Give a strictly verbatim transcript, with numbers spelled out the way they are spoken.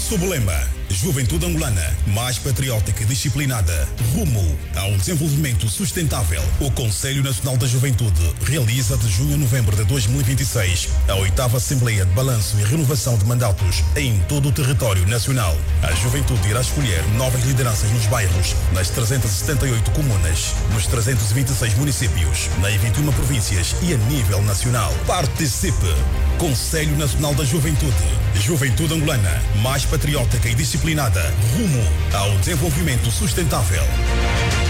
Sob o lema Juventude Angolana, mais patriótica e disciplinada, rumo a um desenvolvimento sustentável, o Conselho Nacional da Juventude realiza de junho a novembro de dois mil e vinte e seis a oitava Assembleia de Balanço e Renovação de Mandatos em todo o território nacional. A juventude irá escolher novas lideranças nos bairros, nas trezentas e setenta e oito comunas, nos trezentos e vinte e seis municípios, nas vinte e uma províncias e a nível nacional. Participe! Conselho Nacional da Juventude, Juventude Angolana, mais patriótica e disciplinada, rumo ao desenvolvimento sustentável.